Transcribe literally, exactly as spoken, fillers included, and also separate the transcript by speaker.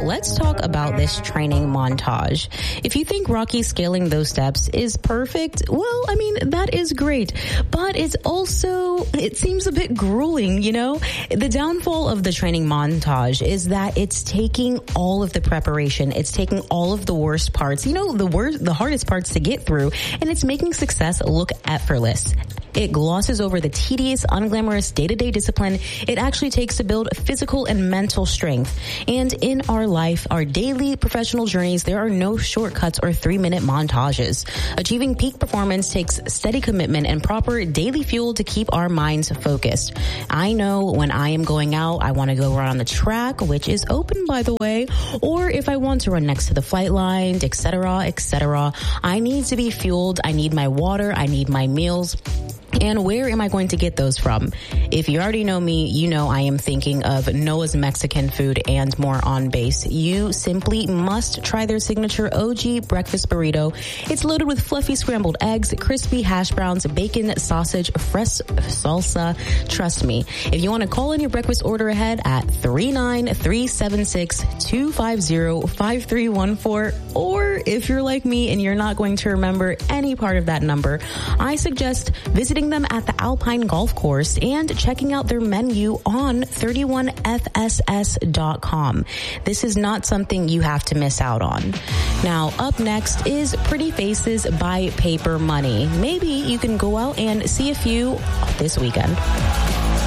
Speaker 1: let's talk about this training montage. If you think Rocky scaling those steps is perfect, well, I mean, that is great. But it's also, it seems a bit grueling, you know? The downfall of the training montage is that it's taking all of the preparation. It's taking all of the worst parts, you know, the worst, the hardest parts to get through, and it's making success look effortless. It glosses over the tedious, unglamorous day-to-day discipline it actually takes to build physical and mental strength. And in our life, our daily professional journeys, there are no shortcuts or three-minute montages. Achieving peak performance takes steady commitment and proper daily fuel to keep our minds focused. I know when I am going out, I want to go run on the track, which is open, by the way, or if I want to run next to the flight line, et cetera, et cetera. I need to be fueled. I need my water. I need my meals. And where am I going to get those from? If you already know me, you know I am thinking of Noah's Mexican Food and more on base. You simply must try their signature O G breakfast burrito. It's loaded with fluffy scrambled eggs, crispy hash browns, bacon, sausage, fresh salsa. Trust me. If you want to call in your breakfast order ahead at three nine three seven six, two five zero, five three one four, or if you're like me and you're not going to remember any part of that number, I suggest visiting them at the Alpine Golf Course and checking out their menu on thirty-one F S S dot com. This is not something you have to miss out on. Now, up next is Pretty Faces by Paper Money. Maybe you can go out and see a few this weekend.